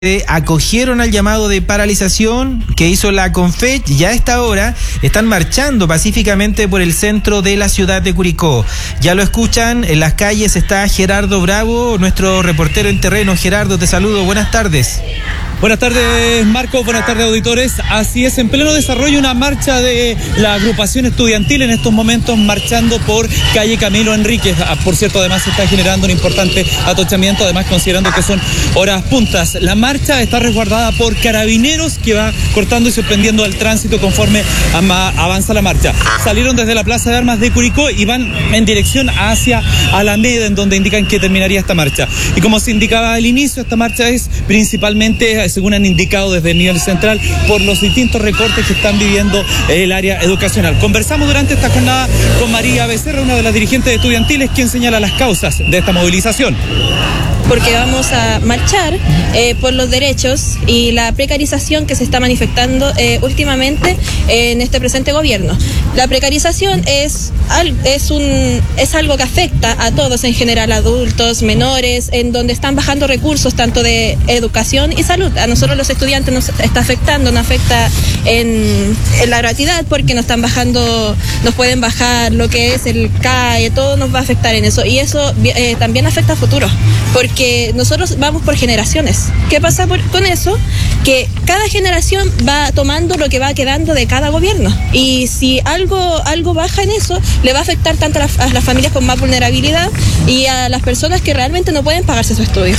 acogieron al llamado de paralización que hizo la Confech y a esta hora están marchando pacíficamente por el centro de la ciudad de Curicó. Ya lo escuchan, en las calles está Gerardo Bravo, nuestro reportero en terreno. Gerardo, te saludo, buenas tardes. Buenas tardes, Marco, buenas tardes, auditores. Así es, en pleno desarrollo una marcha de la agrupación estudiantil en estos momentos marchando por calle Camilo Enríquez. Por cierto, además se está generando un importante atochamiento, además considerando que son horas puntas. La marcha está resguardada por carabineros que va cortando y suspendiendo el tránsito conforme avanza la marcha. Salieron desde la Plaza de Armas de Curicó y van en dirección hacia Alameda, en donde indican que terminaría esta marcha. Y como se indicaba al inicio, esta marcha es principalmente, según han indicado desde el nivel central, por los distintos recortes que están viviendo el área educacional. Conversamos durante esta jornada con María Becerra, una de las dirigentes estudiantiles, quien señala las causas de esta movilización. Porque vamos a marchar por los derechos y la precarización que se está manifestando últimamente en este presente gobierno. La precarización es algo que afecta a todos en general, adultos, menores, en donde están bajando recursos tanto de educación y salud. A nosotros los estudiantes nos está afectando, nos afecta en la gratuidad porque nos están bajando, nos pueden bajar lo que es el CAE, todo nos va a afectar en eso. Y eso también afecta a futuro, porque nosotros vamos por generaciones. ¿Qué pasa con eso? Que cada generación va tomando lo que va quedando de cada gobierno. Y si algo baja en eso, le va a afectar tanto a las familias con más vulnerabilidad y a las personas que realmente no pueden pagarse sus estudios.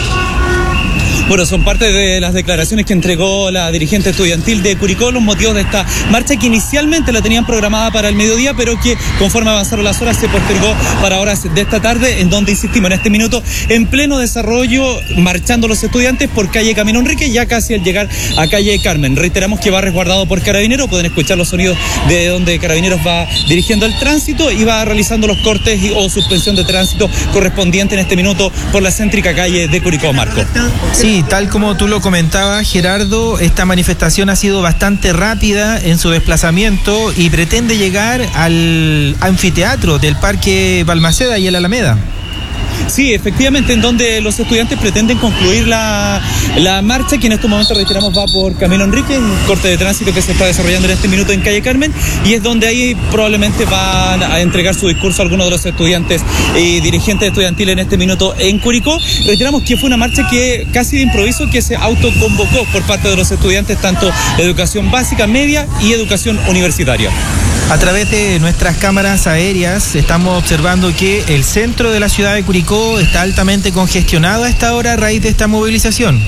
Bueno, son parte de las declaraciones que entregó la dirigente estudiantil de Curicó, los motivos de esta marcha que inicialmente la tenían programada para el mediodía, pero que conforme avanzaron las horas se postergó para horas de esta tarde, en donde insistimos en este minuto en pleno desarrollo, marchando los estudiantes por calle Camilo Enríquez, ya casi al llegar a calle Carmen. Reiteramos que va resguardado por Carabineros, pueden escuchar los sonidos de donde Carabineros va dirigiendo el tránsito y va realizando los cortes o suspensión de tránsito correspondiente en este minuto por la céntrica calle de Curicó, Marco. Sí, tal como tú lo comentabas, Gerardo, esta manifestación ha sido bastante rápida en su desplazamiento y pretende llegar al anfiteatro del Parque Balmaceda y el Alameda. Sí, efectivamente, en donde los estudiantes pretenden concluir la marcha, que en estos momentos, reiteramos, va por Camilo Enríquez, un corte de tránsito que se está desarrollando en este minuto en calle Carmen, y es donde ahí probablemente van a entregar su discurso a algunos de los estudiantes y dirigentes estudiantiles en este minuto en Curicó. Reiteramos que fue una marcha que casi de improviso, que se autoconvocó por parte de los estudiantes, tanto educación básica, media y educación universitaria. A través de nuestras cámaras aéreas estamos observando que el centro de la ciudad de Curicó está altamente congestionado a esta hora a raíz de esta movilización.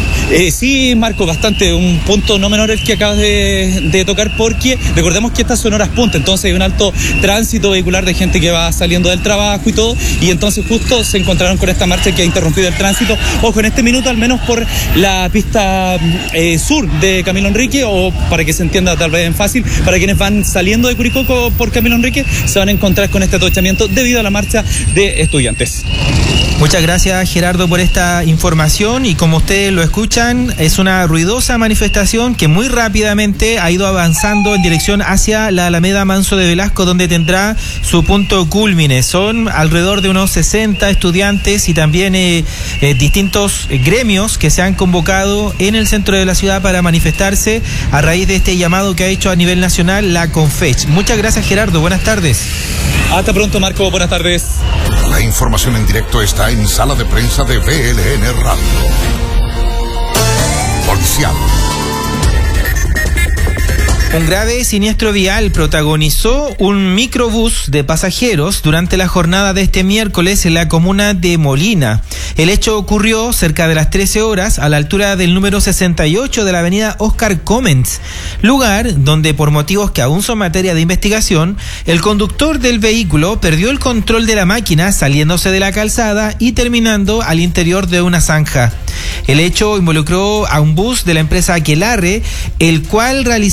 Sí, Marco, bastante, un punto no menor el que acabas de tocar, porque recordemos que estas son horas punta, entonces hay un alto tránsito vehicular de gente que va saliendo del trabajo y todo, y entonces justo se encontraron con esta marcha que ha interrumpido el tránsito. Ojo, en este minuto, al menos por la pista sur de Camilo Enríquez, o para que se entienda tal vez en fácil, para quienes van saliendo de Curicó por Camilo Enríquez, se van a encontrar con este atochamiento debido a la marcha de estudiantes. Muchas gracias, Gerardo, por esta información, y como ustedes lo escuchan, es una ruidosa manifestación que muy rápidamente ha ido avanzando en dirección hacia la Alameda Manso de Velasco, donde tendrá su punto cúlmine. Son alrededor de unos 60 estudiantes y también distintos gremios que se han convocado en el centro de la ciudad para manifestarse a raíz de este llamado que ha hecho a nivel nacional la Confech. Muchas gracias, Gerardo, buenas tardes. Hasta pronto, Marco, buenas tardes. La información en directo está en Sala de Prensa de BLN Radio. Policial. Un grave siniestro vial protagonizó un microbús de pasajeros durante la jornada de este miércoles en la comuna de Molina. El hecho ocurrió cerca de las 13 horas a la altura del número 68 de la avenida Oscar Comens, lugar donde, por motivos que aún son materia de investigación, el conductor del vehículo perdió el control de la máquina saliéndose de la calzada y terminando al interior de una zanja. El hecho involucró a un bus de la empresa Aquelarre, el cual realizaba su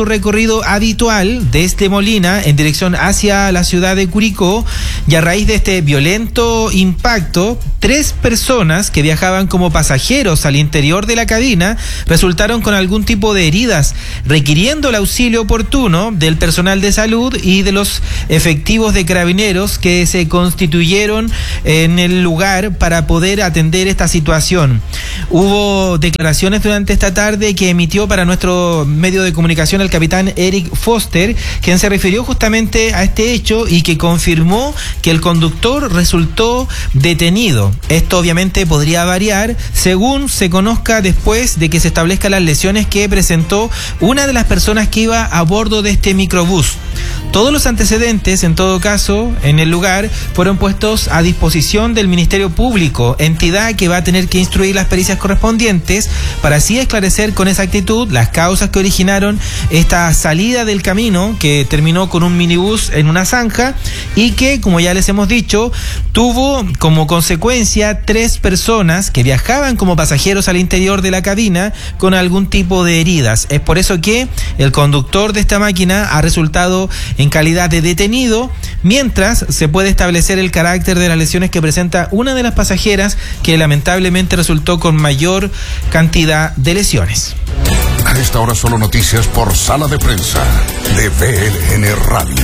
recorrido habitual desde Molina en dirección hacia la ciudad de Curicó, y a raíz de este violento impacto, 3 personas que viajaban como pasajeros al interior de la cabina resultaron con algún tipo de heridas, requiriendo el auxilio oportuno del personal de salud y de los efectivos de carabineros que se constituyeron en el lugar para poder atender esta situación. Hubo declaraciones durante esta tarde que emitió para nuestro medio de comunicación el capitán Eric Foster, quien se refirió justamente a este hecho y que confirmó que el conductor resultó detenido. Esto obviamente podría variar según se conozca después de que se establezcan las lesiones que presentó una de las personas que iba a bordo de este microbús. Todos los antecedentes, en todo caso, en el lugar, fueron puestos a disposición del Ministerio Público, entidad que va a tener que instruir las pericias correspondientes para así esclarecer con exactitud las causas que originaron esta salida del camino que terminó con un minibús en una zanja y que, como ya les hemos dicho, tuvo como consecuencia 3 personas que viajaban como pasajeros al interior de la cabina con algún tipo de heridas. Es por eso que el conductor de esta máquina ha resultado en calidad de detenido, mientras se puede establecer el carácter de las lesiones que presenta una de las pasajeras que lamentablemente resultó con mayor cantidad de lesiones. A esta hora solo noticias por Sala de Prensa de VLN Radio.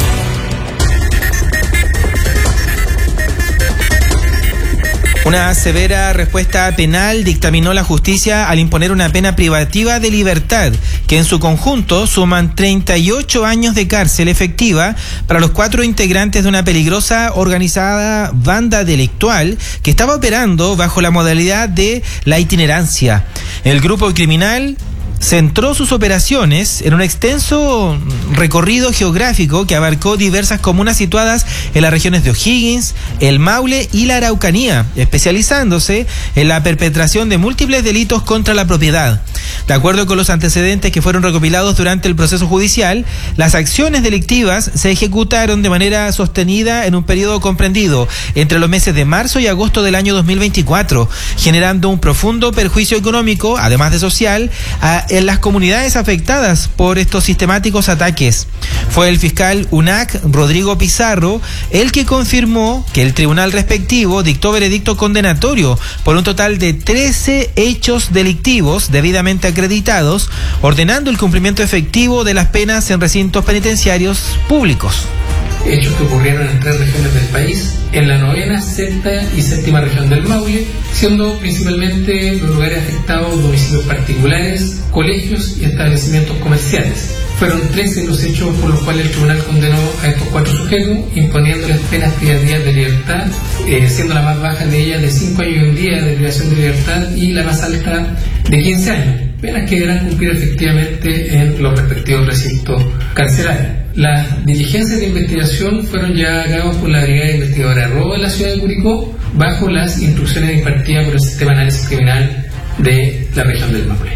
Una severa respuesta penal dictaminó la justicia al imponer una pena privativa de libertad, que en su conjunto suman 38 años de cárcel efectiva para los 4 integrantes de una peligrosa organizada banda delictual que estaba operando bajo la modalidad de la itinerancia. El grupo criminal centró sus operaciones en un extenso recorrido geográfico que abarcó diversas comunas situadas en las regiones de O'Higgins, el Maule y la Araucanía, especializándose en la perpetración de múltiples delitos contra la propiedad. De acuerdo con los antecedentes que fueron recopilados durante el proceso judicial, las acciones delictivas se ejecutaron de manera sostenida en un periodo comprendido entre los meses de marzo y agosto del año 2024, generando un profundo perjuicio económico, además de social, en las comunidades afectadas por estos sistemáticos ataques. Fue el fiscal UNAC, Rodrigo Pizarro, el que confirmó que el tribunal respectivo dictó veredicto condenatorio por un total de 13 hechos delictivos debidamente acreditados, ordenando el cumplimiento efectivo de las penas en recintos penitenciarios públicos. Hechos que ocurrieron en 3 regiones del país, en la 9ª, 6ª y 7ª región del Maule, siendo principalmente los lugares afectados domicilios particulares, colegios y establecimientos comerciales. Fueron 13 los hechos por los cuales el tribunal condenó a estos 4 sujetos, imponiéndoles penas privativas de libertad, siendo la más baja de ellas de 5 años y un día de privación de libertad y la más alta de 15 años. Penas que deberán cumplir efectivamente en los respectivos recintos carcelarios. Las diligencias de investigación fueron llevadas a cabo por la Brigada Investigadora de Robo de la ciudad de Curicó, bajo las instrucciones impartidas por el Sistema de Análisis Criminal de la región del Maule.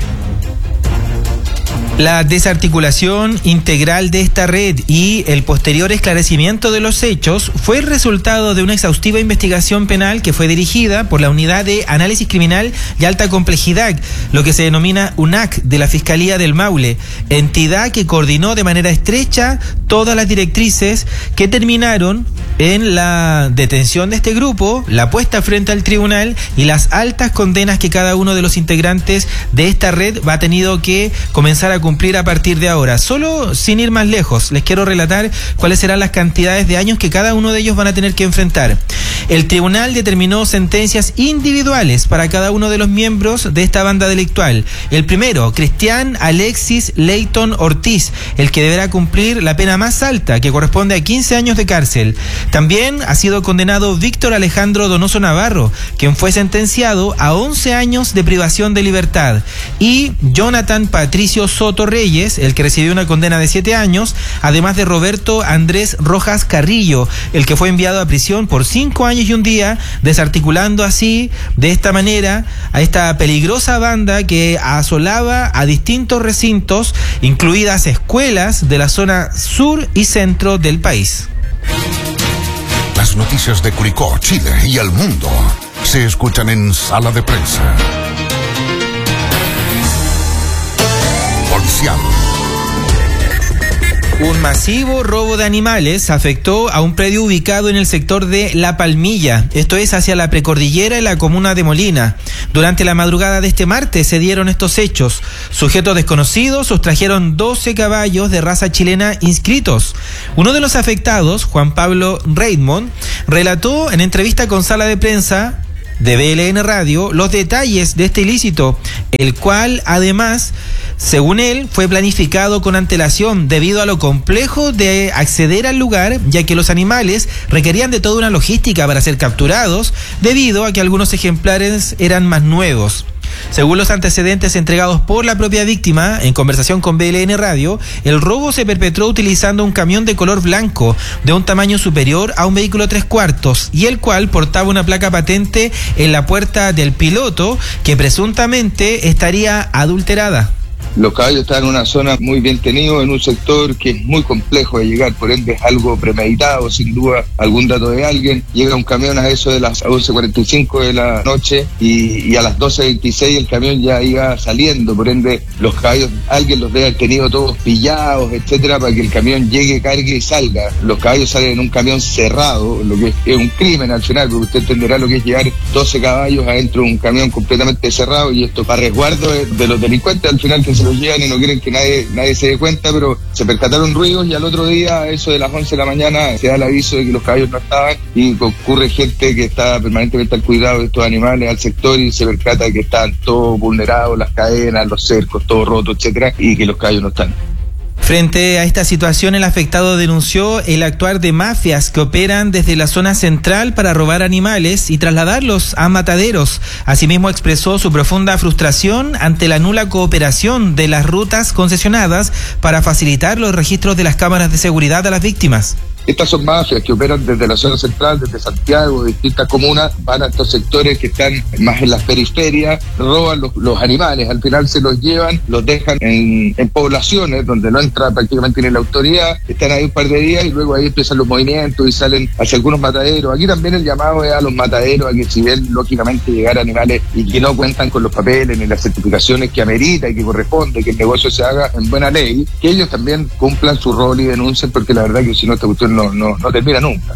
La desarticulación integral de esta red y el posterior esclarecimiento de los hechos fue el resultado de una exhaustiva investigación penal que fue dirigida por la Unidad de Análisis Criminal y Alta Complejidad, lo que se denomina UNAC, de la Fiscalía del Maule, entidad que coordinó de manera estrecha todas las directrices que terminaron en la detención de este grupo, la puesta frente al tribunal y las altas condenas que cada uno de los integrantes de esta red va a tenido que comenzar a cumplir a partir de ahora. Solo sin ir más lejos, les quiero relatar cuáles serán las cantidades de años que cada uno de ellos van a tener que enfrentar. El tribunal determinó sentencias individuales para cada uno de los miembros de esta banda delictual. El primero, Cristian Alexis Leighton Ortiz, el que deberá cumplir la pena más alta, que corresponde a 15 años de cárcel. También ha sido condenado Víctor Alejandro Donoso Navarro, quien fue sentenciado a 11 años de privación de libertad. Y Jonathan Patricio Soto Reyes, el que recibió una condena de 7 años, además de Roberto Andrés Rojas Carrillo, el que fue enviado a prisión por 5 años y un día, desarticulando así, de esta manera, a esta peligrosa banda que asolaba a distintos recintos, incluidas escuelas de la zona sur y centro del país. Las noticias de Curicó, Chile y el mundo se escuchan en Sala de Prensa. Policial. Un masivo robo de animales afectó a un predio ubicado en el sector de La Palmilla, esto es hacia la precordillera en la comuna de Molina. Durante la madrugada de este martes se dieron estos hechos. Sujetos desconocidos sustrajeron 12 caballos de raza chilena inscritos. Uno de los afectados, Juan Pablo Reitmond, relató en entrevista con Sala de Prensa de BLN Radio los detalles de este ilícito, el cual además, según él, fue planificado con antelación debido a lo complejo de acceder al lugar, ya que los animales requerían de toda una logística para ser capturados, debido a que algunos ejemplares eran más nuevos. Según los antecedentes entregados por la propia víctima, en conversación con BLN Radio, el robo se perpetró utilizando un camión de color blanco, de un tamaño superior a un vehículo 3/4, y el cual portaba una placa patente en la puerta del piloto, que presuntamente estaría adulterada. Los caballos están en una zona muy bien tenido, en un sector que es muy complejo de llegar, por ende es algo premeditado, sin duda, algún dato de alguien. Llega un camión a eso de las 11:45 de la noche y a las 12:26 el camión ya iba saliendo, por ende los caballos, alguien los debe haber tenido todos pillados, etcétera, para que el camión llegue, cargue y salga. Los caballos salen en un camión cerrado, lo que es un crimen al final, porque usted entenderá lo que es llevar 12 caballos adentro de un camión completamente cerrado, y esto para resguardo de los delincuentes al final, que se los llevan y no quieren que nadie se dé cuenta, pero se percataron ruidos y al otro día, a eso de las 11 de la mañana, se da el aviso de que los caballos no estaban y concurre gente que está permanentemente al cuidado de estos animales al sector y se percata de que están todos vulnerados, las cadenas, los cercos, todo roto, etcétera, y que los caballos no están. Frente a esta situación, el afectado denunció el actuar de mafias que operan desde la zona central para robar animales y trasladarlos a mataderos. Asimismo, expresó su profunda frustración ante la nula cooperación de las rutas concesionadas para facilitar los registros de las cámaras de seguridad a las víctimas. Estas son mafias que operan desde la zona central, desde Santiago, de distintas comunas, van a estos sectores que están más en las periferias, roban los animales, al final se los llevan, los dejan en poblaciones donde no entra prácticamente ni la autoridad, están ahí un par de días y luego ahí empiezan los movimientos y salen hacia algunos mataderos. Aquí también el llamado es a los mataderos a que, si ven lógicamente llegar animales y que no cuentan con los papeles ni las certificaciones que amerita y que corresponde, que el negocio se haga en buena ley, que ellos también cumplan su rol y denuncien, porque la verdad que si no, esta cuestión no termina nunca.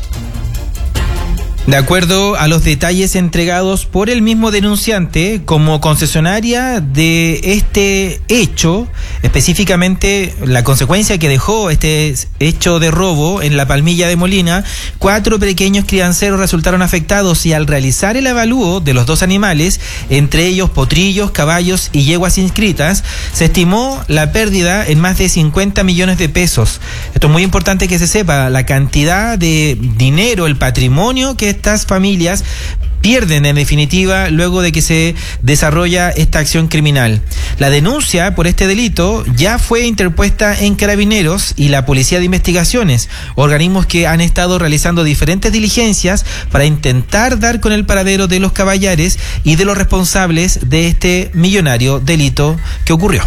De acuerdo a los detalles entregados por el mismo denunciante, como concesionaria de este hecho, específicamente la consecuencia que dejó este hecho de robo en La Palmilla de Molina, 4 pequeños crianceros resultaron afectados, y al realizar el avalúo de los 2 animales, entre ellos potrillos, caballos y yeguas inscritas, se estimó la pérdida en más de 50 millones de pesos. Esto es muy importante que se sepa, la cantidad de dinero, el patrimonio que estas familias pierden en definitiva luego de que se desarrolla esta acción criminal. La denuncia por este delito ya fue interpuesta en Carabineros y la Policía de Investigaciones, organismos que han estado realizando diferentes diligencias para intentar dar con el paradero de los caballares y de los responsables de este millonario delito que ocurrió.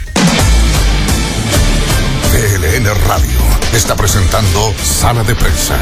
BLN Radio está presentando Sala de Prensa.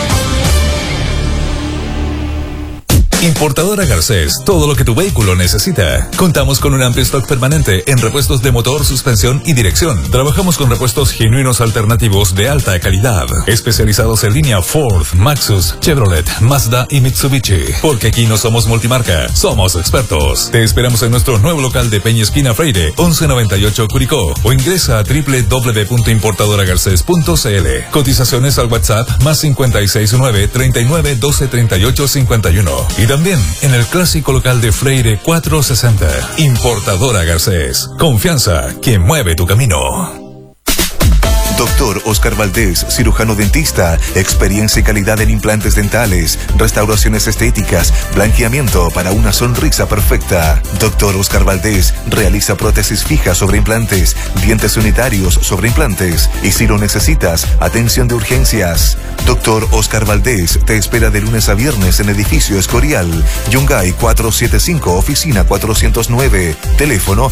Importadora Garcés, todo lo que tu vehículo necesita. Contamos con un amplio stock permanente en repuestos de motor, suspensión y dirección. Trabajamos con repuestos genuinos alternativos de alta calidad, especializados en línea Ford, Maxus, Chevrolet, Mazda y Mitsubishi. Porque aquí no somos multimarca, somos expertos. Te esperamos en nuestro nuevo local de Peña Esquina Freire, 1198 Curicó, o ingresa a www.importadoragarces.cl. Cotizaciones al WhatsApp +569 39 12 38 51. Y también en el clásico local de Freire 460. Importadora Garcés. Confianza que mueve tu camino. Doctor Oscar Valdés, cirujano dentista, experiencia y calidad en implantes dentales, restauraciones estéticas, blanqueamiento para una sonrisa perfecta. Doctor Oscar Valdés realiza prótesis fijas sobre implantes, dientes unitarios sobre implantes y, si lo necesitas, atención de urgencias. Doctor Oscar Valdés te espera de lunes a viernes en edificio Escorial, Yungay 475, oficina 409, teléfono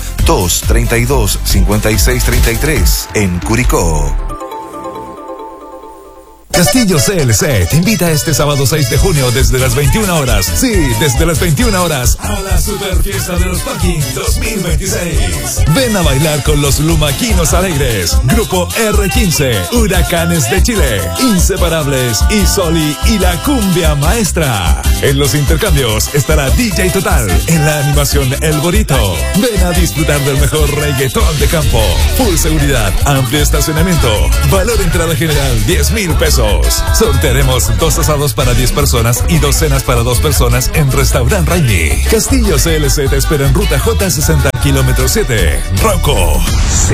232-5633, en Curicó. Castillo CLC te invita este sábado 6 de junio desde las 21 horas. Sí, desde las 21 horas a la super fiesta de los Parking 2026. Ven a bailar con los Lumaquinos Alegres, Grupo R15, Huracanes de Chile, Inseparables y Soli y la Cumbia Maestra. En los intercambios estará DJ Total, en la animación El Borito. Ven a disfrutar del mejor reggaetón de campo. Full seguridad, amplio estacionamiento. Valor entrada general 10,000 pesos. Sortearemos 2 asados para 10 personas y 2 cenas para 2 personas en Restaurant Raimi. Castillo CLC te espera en ruta J60 kilómetro 7. Rocco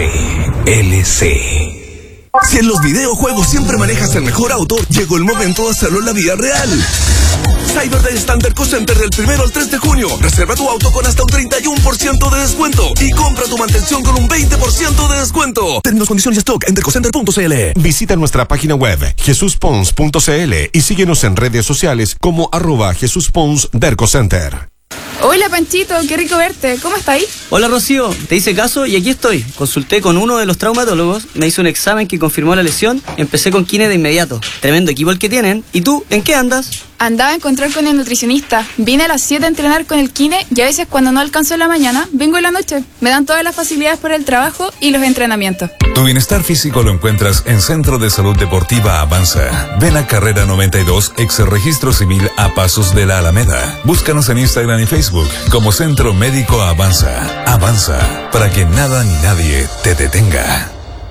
CLC. Si en los videojuegos siempre manejas el mejor auto, llegó el momento de hacerlo en la vida real. Cyber Day está en Derco Center del 1 al 3 de junio. Reserva tu auto con hasta un 31% de descuento y compra tu mantención con un 20% de descuento. Términos, condiciones y stock en dercocenter.cl. Visita nuestra página web jesuspons.cl y síguenos en redes sociales como @JesusPonsDercoCenter. Hola Panchito, qué rico verte. ¿Cómo estás ahí? Hola Rocío, te hice caso y aquí estoy. Consulté con uno de los traumatólogos, me hizo un examen que confirmó la lesión, empecé con kine de inmediato. Tremendo equipo el que tienen. ¿Y tú, en qué andas? Andaba a encontrar con el nutricionista. Vine a las 7 a entrenar con el kine y a veces cuando no alcanzo en la mañana, vengo en la noche. Me dan todas las facilidades por el trabajo y los entrenamientos. Tu bienestar físico lo encuentras en Centro de Salud Deportiva Avanza. Ven a Carrera 92, ex Registro Civil a pasos de la Alameda. Búscanos en Instagram y Facebook como Centro Médico Avanza. Avanza, para que nada ni nadie te detenga.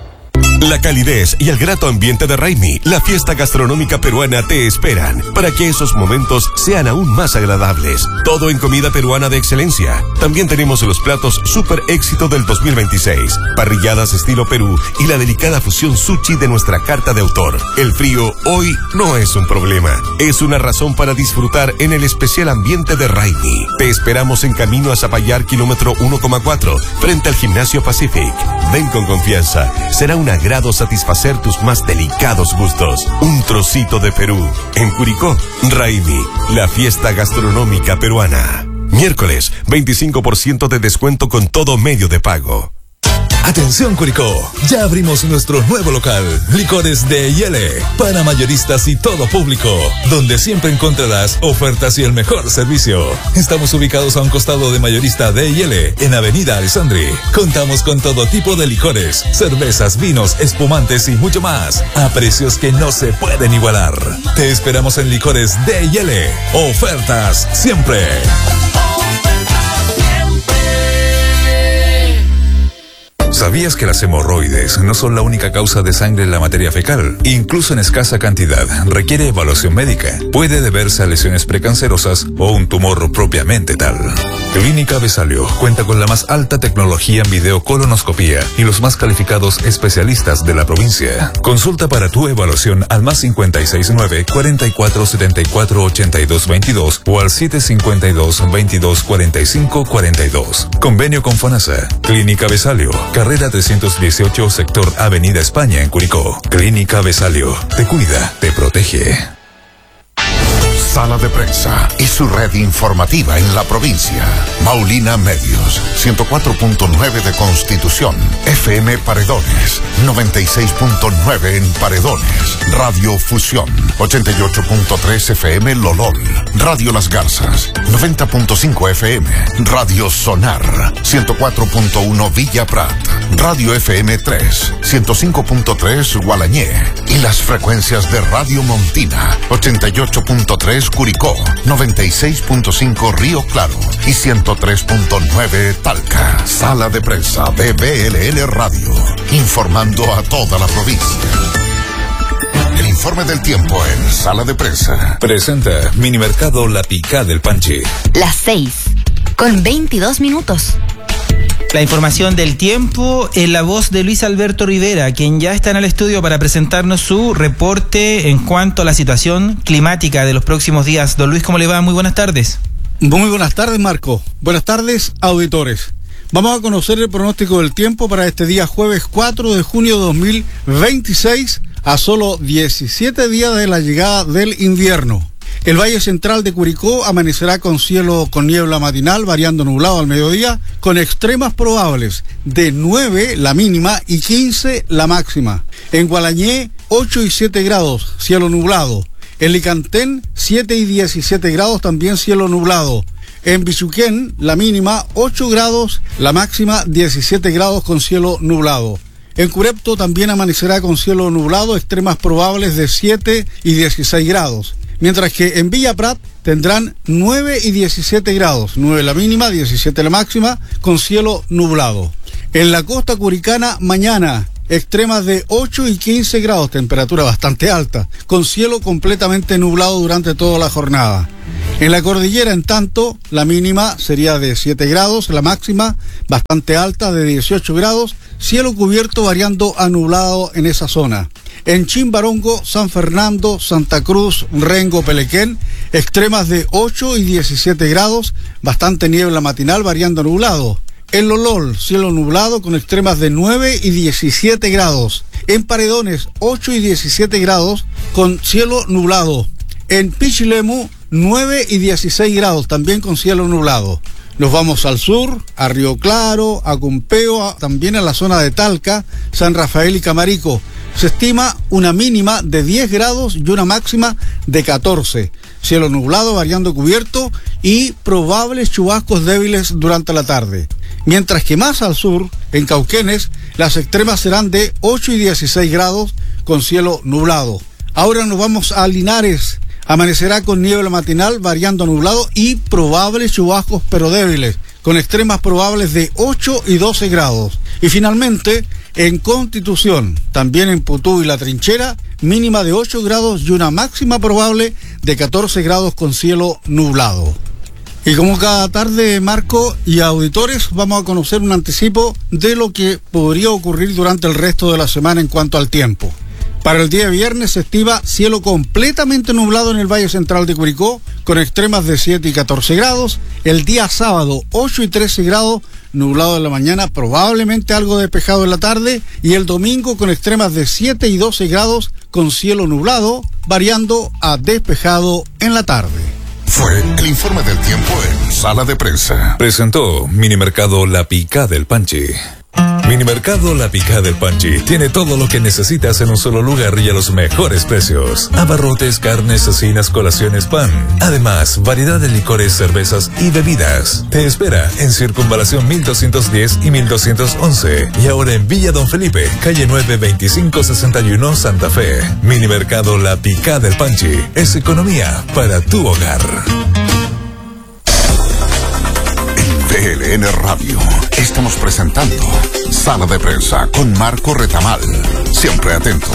La calidez y el grato ambiente de Raimi, la fiesta gastronómica peruana, te esperan para que esos momentos sean aún más agradables. Todo en comida peruana de excelencia. También tenemos los platos super éxito del 2026, parrilladas estilo Perú y la delicada fusión sushi de nuestra carta de autor. El frío hoy no es un problema, es una razón para disfrutar en el especial ambiente de Raimi. Te esperamos en camino a Zapallar, kilómetro 1,4, frente al Gimnasio Pacific. Ven con confianza, será un agrado satisfacer tus más delicados gustos. Un trocito de Perú. En Curicó, Raimi, la fiesta gastronómica peruana. Miércoles, 25% de descuento con todo medio de pago. Atención Curicó, ya abrimos nuestro nuevo local, Licores de Yele, para mayoristas y todo público, donde siempre encontrarás ofertas y el mejor servicio. Estamos ubicados a un costado de Mayorista de Yele, en Avenida Alessandri. Contamos con todo tipo de licores, cervezas, vinos, espumantes y mucho más, a precios que no se pueden igualar. Te esperamos en Licores de Yele. Ofertas siempre. ¿Sabías que las hemorroides no son la única causa de sangre en la materia fecal? Incluso en escasa cantidad, requiere evaluación médica. Puede deberse a lesiones precancerosas o un tumor propiamente tal. Clínica Besalio cuenta con la más alta tecnología en videocolonoscopía y los más calificados especialistas de la provincia. Consulta para tu evaluación al más 569-4474-8222 o al 752-2245-42. Convenio con FONASA. Clínica Besalio, carrera 318, sector Avenida España en Curicó. Clínica Besalio, te cuida, te protege. Sala de Prensa y su red informativa en la provincia. Maulina Medios, 104.9 de Constitución, FM Paredones, 96.9 en Paredones, Radio Fusión, 88.3 FM Lolol, Radio Las Garzas, 90.5 FM, Radio Sonar, 104.1 Villa Prat, Radio FM 3, 105.3 Gualañé y las frecuencias de Radio Montina, 88.3 Curicó, 96.5 Río Claro y 103.9 Talca. Sala de Prensa de BLN Radio, informando a toda la provincia. El informe del tiempo en Sala de Prensa. Presenta Minimercado La Picá del Panchi. Las 6:22. La información del tiempo en la voz de Luis Alberto Rivera, quien ya está en el estudio para presentarnos su reporte en cuanto a la situación climática de los próximos días. Don Luis, ¿cómo le va? Muy buenas tardes. Muy buenas tardes, Marco. Buenas tardes, auditores. Vamos a conocer el pronóstico del tiempo para este día jueves 4 de junio de 2026, a solo 17 días de la llegada del invierno. El Valle Central de Curicó amanecerá con cielo con niebla matinal, variando nublado al mediodía, con extremas probables de 9 la mínima y 15 la máxima. En Gualañé 8 y 7 grados, cielo nublado. En Licantén, 7 y 17 grados, también cielo nublado. En Bichuquén, la mínima 8 grados, la máxima 17 grados con cielo nublado. En Curepto también amanecerá con cielo nublado, extremas probables de 7 y 16 grados. Mientras que en Villa Prat tendrán 9 y 17 grados, 9 la mínima, 17 la máxima, con cielo nublado. En la costa curicana, mañana, extremas de 8 y 15 grados, temperatura bastante alta, con cielo completamente nublado durante toda la jornada. En la cordillera, en tanto, la mínima sería de 7 grados, la máxima bastante alta de 18 grados, cielo cubierto variando a nublado en esa zona. En Chimbarongo, San Fernando, Santa Cruz, Rengo, Pelequén, extremas de 8 y 17 grados, bastante niebla matinal variando a nublado. En Lolol, cielo nublado con extremas de 9 y 17 grados. En Paredones, 8 y 17 grados con cielo nublado. En Pichilemu, 9 y 16 grados, también con cielo nublado. Nos vamos al sur, a Río Claro, a Cumpeo, también a la zona de Talca, San Rafael y Camarico. Se estima una mínima de 10 grados y una máxima de 14. Cielo nublado, variando cubierto y probables chubascos débiles durante la tarde. Mientras que más al sur, en Cauquenes, las extremas serán de 8 y 16 grados con cielo nublado. Ahora nos vamos a Linares. Amanecerá con niebla matinal, variando a nublado y probables chubascos pero débiles, con extremas probables de 8 y 12 grados. Y finalmente, en Constitución, también en Putú y La Trinchera, mínima de 8 grados y una máxima probable de 14 grados con cielo nublado. Y como cada tarde, Marco y auditores, vamos a conocer un anticipo de lo que podría ocurrir durante el resto de la semana en cuanto al tiempo. Para el día viernes se estima cielo completamente nublado en el Valle Central de Curicó, con extremas de 7 y 14 grados. El día sábado, 8 y 13 grados, nublado en la mañana, probablemente algo despejado en la tarde. Y el domingo con extremas de 7 y 12 grados, con cielo nublado, variando a despejado en la tarde. Fue el informe del tiempo en Sala de Prensa. Presentó Minimercado La Picá del Panchi. Minimercado La Picá del Panchi tiene todo lo que necesitas en un solo lugar y a los mejores precios. Abarrotes, carnes, cecinas, colaciones, pan. Además, variedad de licores, cervezas y bebidas. Te espera en Circunvalación 1210 y 1211. Y ahora en Villa Don Felipe, calle 9, 2561, Santa Fe. Minimercado La Picá del Panchi es economía para tu hogar. TLN Radio. Estamos presentando Sala de Prensa con Marco Retamal. Siempre atentos.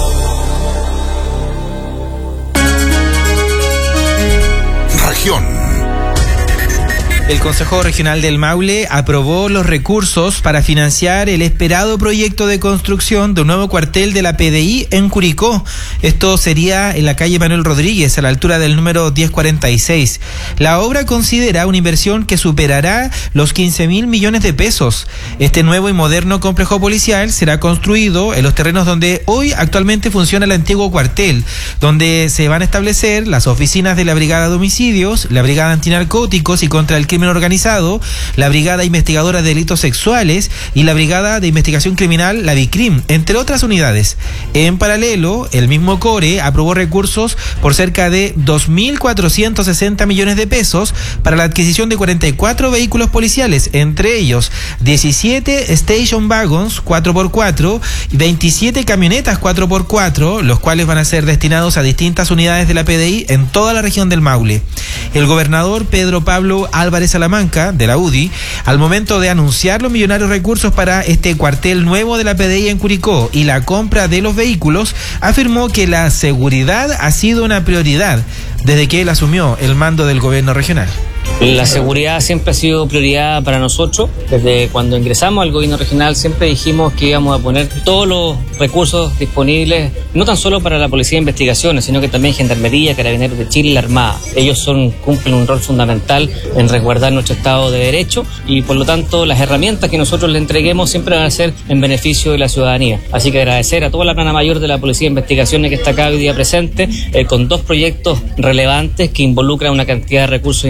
Región. El Consejo Regional del Maule aprobó los recursos para financiar el esperado proyecto de construcción de un nuevo cuartel de la PDI en Curicó. Esto sería en la calle Manuel Rodríguez, a la altura del número 1046. La obra considera una inversión que superará los 15.000 millones de pesos. Este nuevo y moderno complejo policial será construido en los terrenos donde hoy actualmente funciona el antiguo cuartel, donde se van a establecer las oficinas de la Brigada de Homicidios, la Brigada Antinarcóticos y contra el Crimen Organizado, la Brigada Investigadora de Delitos Sexuales y la Brigada de Investigación Criminal, la BICRIM, entre otras unidades. En paralelo, el mismo CORE aprobó recursos por cerca de 2.460 millones de pesos para la adquisición de 44 vehículos policiales, entre ellos 17 Station Wagons 4x4 y 27 camionetas 4x4, los cuales van a ser destinados a distintas unidades de la PDI en toda la región del Maule. El gobernador Pedro Pablo Álvarez Salamanca, de la UDI, al momento de anunciar los millonarios recursos para este cuartel nuevo de la PDI en Curicó y la compra de los vehículos, afirmó que la seguridad ha sido una prioridad desde que él asumió el mando del gobierno regional. La seguridad siempre ha sido prioridad para nosotros. Desde cuando ingresamos al gobierno regional siempre dijimos que íbamos a poner todos los recursos disponibles, no tan solo para la Policía de Investigaciones, sino que también Gendarmería, Carabineros de Chile y la Armada. Ellos cumplen un rol fundamental en resguardar nuestro Estado de Derecho y por lo tanto las herramientas que nosotros le entreguemos siempre van a ser en beneficio de la ciudadanía. Así que agradecer a toda la plana mayor de la Policía de Investigaciones que está acá hoy día presente con dos proyectos relevantes que involucran una cantidad de recursos importantes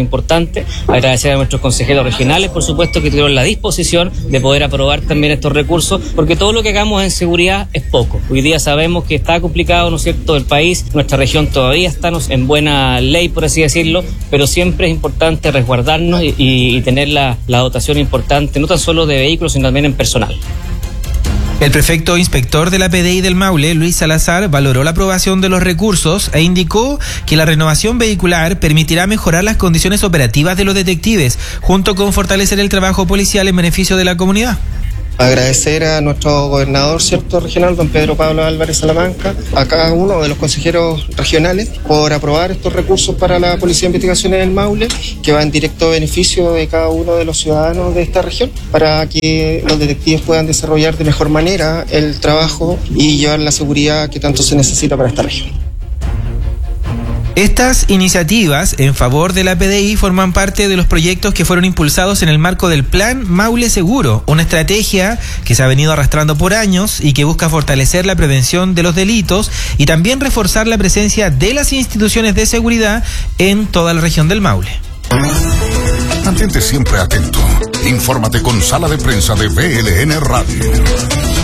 presidente, agradecer a nuestros consejeros regionales, por supuesto, que tuvieron la disposición de poder aprobar también estos recursos, porque todo lo que hagamos en seguridad es poco. Hoy día sabemos que está complicado, ¿no es cierto?, el país, nuestra región todavía está en buena ley, por así decirlo, pero siempre es importante resguardarnos y tener la dotación importante, no tan solo de vehículos, sino también en personal. El prefecto inspector de la PDI del Maule, Luis Salazar, valoró la aprobación de los recursos e indicó que la renovación vehicular permitirá mejorar las condiciones operativas de los detectives, junto con fortalecer el trabajo policial en beneficio de la comunidad. Agradecer a nuestro gobernador, cierto, regional, don Pedro Pablo Álvarez Salamanca, a cada uno de los consejeros regionales por aprobar estos recursos para la Policía de Investigaciones del Maule, que va en directo beneficio de cada uno de los ciudadanos de esta región, para que los detectives puedan desarrollar de mejor manera el trabajo y llevar la seguridad que tanto se necesita para esta región. Estas iniciativas en favor de la PDI forman parte de los proyectos que fueron impulsados en el marco del Plan Maule Seguro, una estrategia que se ha venido arrastrando por años y que busca fortalecer la prevención de los delitos y también reforzar la presencia de las instituciones de seguridad en toda la región del Maule. Mantente siempre atento. Infórmate con Sala de Prensa de BLN Radio.